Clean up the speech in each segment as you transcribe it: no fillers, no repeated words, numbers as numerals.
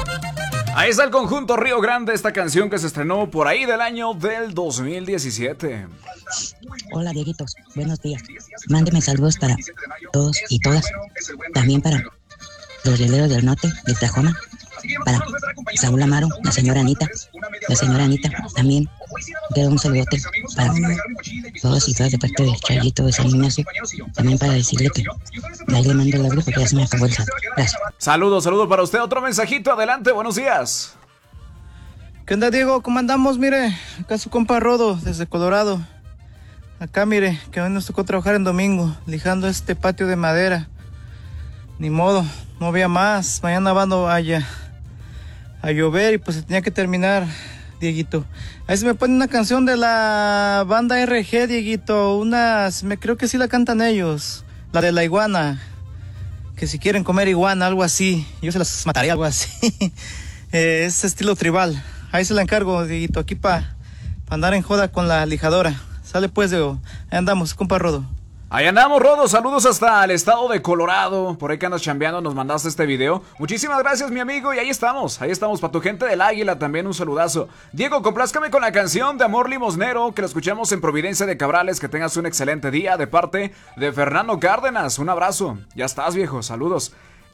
Ahí está el conjunto Río Grande, esta canción que se estrenó por ahí del año del 2017. Hola, Dieguitos, buenos días. Mándeme saludos para todos y todas. También para los rieleros del norte de Oklahoma. Para Saúl Amaro, la señora Anita. También quiero un saludote para todos y todas de parte de Chayito de San Ignacio. También para decirle que ahí le mando el audio porque ya se me acabó el saldo. Gracias. Saludos para usted. Otro mensajito, adelante, buenos días. ¿Qué onda, Diego? ¿Cómo andamos? Mire, acá su compa Rodo, desde Colorado. Acá, mire, que hoy nos tocó trabajar en domingo, lijando este patio de madera. Ni modo, no había más. Mañana van a llover y pues se tenía que terminar, Dieguito. Ahí se me pone una canción de la banda RG, Dieguito. Creo que sí la cantan ellos. La de la iguana. Que si quieren comer iguana, algo así. Yo se las mataría, algo así. Es estilo tribal. Ahí se la encargo, Dieguito, aquí para andar en joda con la lijadora. Sale pues, Diego. Ahí andamos, compa Rodo. Ahí andamos, Rodo, saludos hasta el estado de Colorado. Por ahí que andas chambeando, nos mandaste este video. Muchísimas gracias, mi amigo, y ahí estamos para tu gente del Águila, también un saludazo. Diego, complázcame con la canción de Amor Limosnero, que la escuchamos en Providencia de Cabrales. Que tengas un excelente día de parte de Fernando Cárdenas. Un abrazo, ya estás, viejo, saludos.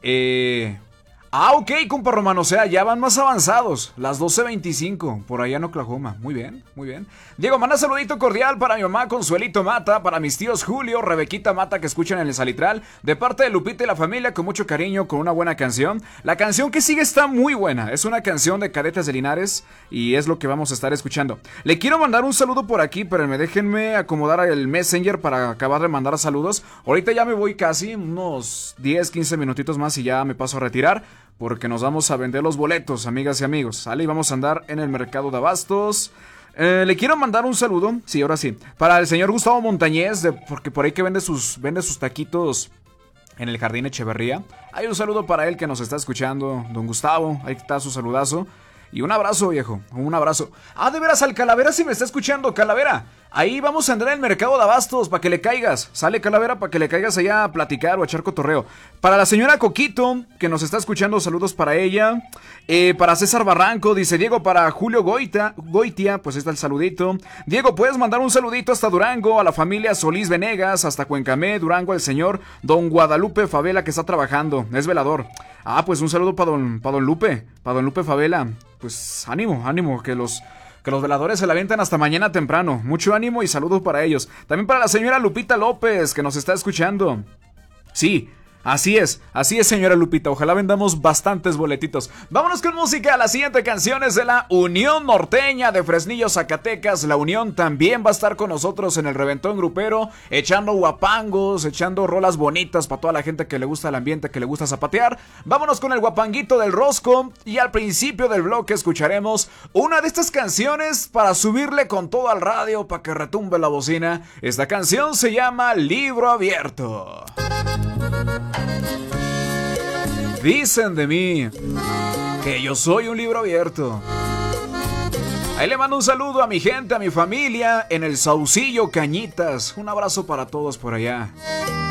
Ok, compa Romano, o sea, ya van más avanzados. Las 12:25, por allá en Oklahoma. Muy bien, muy bien. Diego, manda saludito cordial para mi mamá Consuelito Mata, para mis tíos Julio, Rebequita Mata, que escuchan en el Salitral, de parte de Lupita y la familia, con mucho cariño, con una buena canción. La canción que sigue está muy buena. Es una canción de Cadetes de Linares y es lo que vamos a estar escuchando. Le quiero mandar un saludo por aquí, pero déjenme acomodar el Messenger para acabar de mandar saludos. Ahorita ya me voy casi, unos 10, 15 minutitos más y ya me paso a retirar, porque nos vamos a vender los boletos, amigas y amigos. Sale, y vamos a andar en el mercado de abastos. Le quiero mandar un saludo, sí, ahora sí, para el señor Gustavo Montañez, porque por ahí que vende sus taquitos en el Jardín Echeverría. Hay un saludo para él que nos está escuchando, don Gustavo. Ahí está su saludazo. Y un abrazo, viejo, un abrazo. De veras, al Calavera, si me está escuchando, Calavera. Ahí vamos a andar en el mercado de abastos para que le caigas. Sale, Calavera, para que le caigas allá a platicar o a echar cotorreo. Para la señora Coquito, que nos está escuchando, saludos para ella. Para César Barranco, dice Diego, para Julio Goitia, pues está el saludito. Diego, ¿puedes mandar un saludito hasta Durango, a la familia Solís Venegas, hasta Cuencamé, Durango, el señor Don Guadalupe Favela, que está trabajando, es velador? Pues un saludo para don Lupe Favela. Pues ánimo, que los veladores se la avientan hasta mañana temprano. Mucho ánimo y saludos para ellos. También para la señora Lupita López, que nos está escuchando. Sí, así es, señora Lupita. Ojalá vendamos bastantes boletitos. Vámonos con música. La siguiente canción es de la Unión Norteña de Fresnillo, Zacatecas. La Unión también va a estar con nosotros en el Reventón Grupero, echando guapangos, echando rolas bonitas para toda la gente que le gusta el ambiente, que le gusta zapatear. Vámonos con el guapanguito del Rosco. Y al principio del bloque escucharemos una de estas canciones para subirle con todo al radio, para que retumbe la bocina. Esta canción se llama Libro Abierto. Dicen de mí que yo soy un libro abierto. Ahí le mando un saludo a mi gente, a mi familia en el Saucillo Cañitas. Un abrazo para todos por allá.